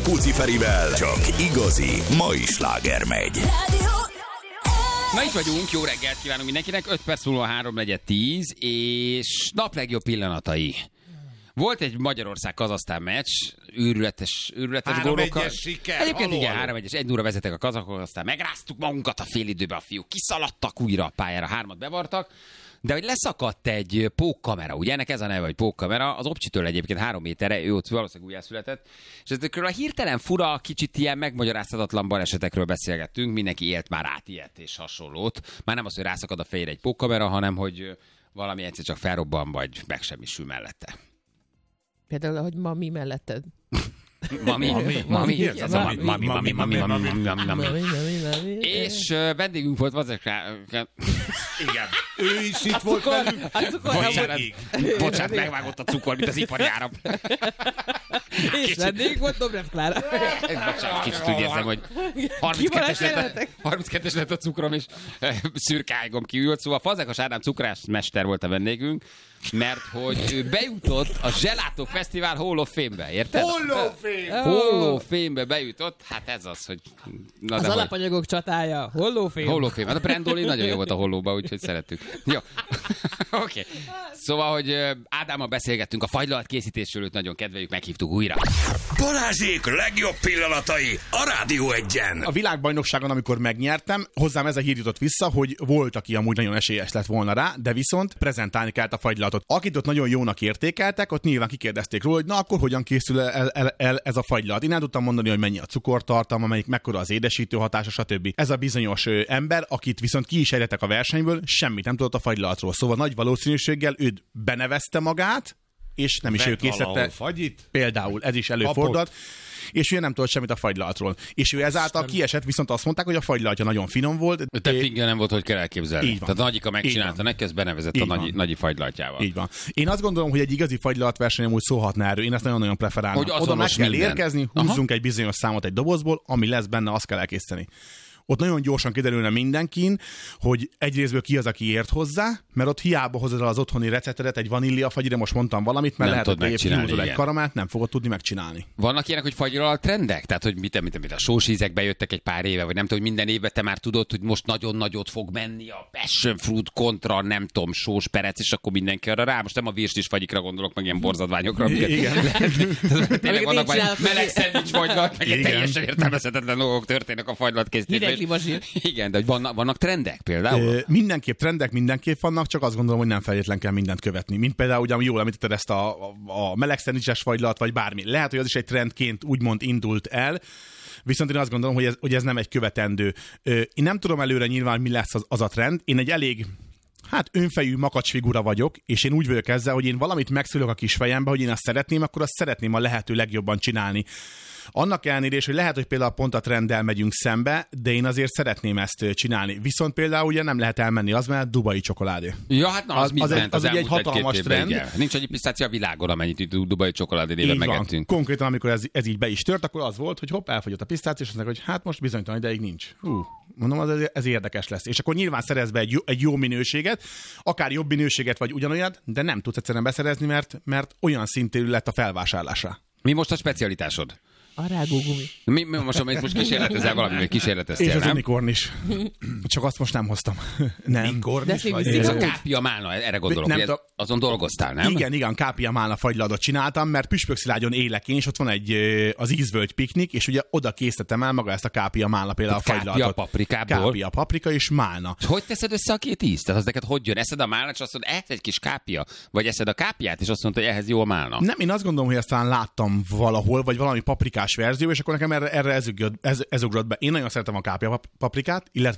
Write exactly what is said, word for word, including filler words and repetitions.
Puci Ferivel, csak igazi mai sláger megy. Na itt vagyunk, jó reggelt kívánunk mindenkinek, öt perc múlva három negyven tíz, és nap legjobb pillanatai. Volt egy Magyarország-Kazahsztán meccs, őrületes, őrületes gólokkal. Egyébként igen, három egyes, egy nulla vezetek a kazakok, aztán megráztuk magunkat a félidőbe, a fiúk kiszaladtak újra a pályára, hármat bevartak. De hogy leszakadt egy pókkamera, ugye ennek ez a neve, hogy pókkamera, az Opcsitől egyébként három méterre, ő ott valószínűleg újjászületett, és ezekről a hirtelen fura, kicsit ilyen megmagyarázhatatlan balesetekről beszélgettünk, mindenki élt már át ilyet és hasonlót. Már nem az, hogy rászakad a fejére egy pókkamera, hanem hogy valami egyszer csak felrobban, vagy megsemmisül mellette. Például, hogy ma mi melletted? Mami, mami, mami, ez a mami, mami, mami, mami, mami, mami, mami. És vendégünk volt Vazekre. Igen. Ő is itt volt velünk. Bocsánat, bocsánat, megvágott a cukor, mint az ipari áram. És vendég volt Dobrev Klára. Bocsánat, kicsit úgy érzem, hogy harminckettes lett a cukrom, és szürke ágom kiült. Szóval Fazekas Ádám cukrász mester volt a vendégünk, mert hogy ő bejutott a Gelato Fesztivál Hall of Fame-be, érted? Hall of Fame! Hall of Fame-be bejutott, hát ez az, hogy... Na, az alapanyagok hogy... csatája, Hall of Fame. Hall of Fame. Hát a Brandoli nagyon jó volt a hollóba, úgyhogy szerettük. Jó. Oké. Okay. Szóval, hogy Ádámmal beszélgettünk a fagylalt készítésről, őt nagyon kedveljük, meghívtuk újra. Balázsék legjobb pillanatai a Rádió Egyen. A világbajnokságon, amikor megnyertem, hozzám ez a hír jutott vissza, hogy volt, aki amúgy nagyon esélyes lett volna rá, de viszont prezentálni kellett a fagylaltot. Akit ott nagyon jónak értékeltek, ott nyilván kikérdezték róla, hogy na akkor hogyan készül el, el, el ez a fagylalt. Én el tudtam mondani, hogy mennyi a cukortartalma, melyik mekkora az édesítő hatása, stb. Ez a bizonyos ö, ember, akit viszont ki is ejtettek a versenyből, semmit nem tudott a fagylaltról. Szóval nagy valószínűséggel őt benevezte magát, és nem is ő készítette. Például ez is előfordult. És ő nem tudott semmit a fagylaltról. És ő ezáltal Isten. kiesett, viszont azt mondták, hogy a fagylaltja nagyon finom volt. Te fingja nem volt, hogy kell elképzelni. Így van. Tehát a nagyika megcsinálta, neki ezt benevezett Így a nagy, nagyi fagylaltjával. Így van. Én azt gondolom, hogy egy igazi fagylaltverseny amúgy szólhatna erről. Én ezt nagyon-nagyon preferálom. Oda meg kell minden. érkezni, húzzunk Aha. egy bizonyos számot egy dobozból, ami lesz benne, azt kell elkészíteni. Ott nagyon gyorsan kiderülne mindenkin, hogy egyrészből ki az, aki ért hozzá, mert ott hiába hozod el az otthoni receptedet, egy vaníliafagyire, most mondtam valamit, mert nem lehet, hogy kihúzol egy karamát, nem fogod tudni megcsinálni. Vannak ilyenek, hogy fagylalalt trendek? Tehát, hogy mit, mit, mit a sósízek bejöttek egy pár éve, vagy nem tudom, hogy minden évben te már tudod, hogy most nagyon nagyot fog menni a passion fruit kontra, nem tudom, sós perec, és akkor mindenki arra rá. Most nem a virslis fagyikra gondolok, meg ilyen borzadványokra. Igen. Tényleg vannak majd meleg szendvics fagylalt, meg egy teljesen értelmezhetetlen dolgok történnek a fagylalt készítésben. Igen, de hogy vannak, vannak trendek például? Ö, mindenképp trendek, mindenképp vannak, csak azt gondolom, hogy nem feltétlenül kell mindent követni. Mint például, ugye, jól említetted ezt a, a, a meleg szendvicses fagylalt, vagy bármi. Lehet, hogy az is egy trendként úgymond indult el, viszont én azt gondolom, hogy ez, hogy ez nem egy követendő. Ö, én nem tudom előre nyilván, mi lesz az, az a trend. Én egy elég hát önfejű makacsfigura vagyok, és én úgy vagyok ezzel, hogy én valamit megszülök a kis fejembe, hogy én azt szeretném, akkor azt szeretném a lehető legjobban csinálni. Annak ellenére is, hogy lehet, hogy például pont a trenddel megyünk szembe, de én azért szeretném ezt csinálni. Viszont például ugye nem lehet elmenni az, mert dubai csokoládé. Ja, hát na, az, az, az, egy, az, az egy hatalmas trend. Igen. Nincs annyi pisztácia a világon, amennyit dubai csokoládé néven megettünk. Konkrétan, amikor ez, ez így be is tört, akkor az volt, hogy hopp, elfogyott a pisztácia, és azt mondják, hogy hát most bizonytalan ideig nincs. Hú, mondom, az, ez érdekes lesz. És akkor nyilván szerez be egy jó, egy jó minőséget, akár jobb minőséget, vagy ugyanolyat, de nem tudsz egyszerűen beszerezni, mert, mert olyan szintű lett a felvásárlása. Mi most a specialitásod? A rágógumi. Mi, mi most, most kísérletezel valami, vagy kísérleteztél, és az nem? unikorn is. Csak azt most nem hoztam. Nem. Unikorn is vagy? Ez a kápia málna, erre gondolok. Nem, hogy azon dolgoztál, nem? Igen, igen, kápia málna fagylaltot csináltam, mert Püspökszilágyon élek én, és ott van egy az ízvölgy piknik, és ugye oda készítettem el maga ezt a kápia málna például a fagylaltot. Kápia paprikából? Kápia paprika és málna. És hogy teszed össze a két ízt? Tehát az neked hogy jön? Eszed a málnát, és azt mondod, ehhez egy kis kápia? Vagy eszed a kápiát, és azt mondod, hogy ehhez jó a málna? Nem, én azt gondolom, hogy ezt talán láttam valahol, vagy valami paprikás verzió, és akkor nekem erre, erre ez, ez, ez ugrott be. Én nagyon szeretem a kápia paprikát, illetve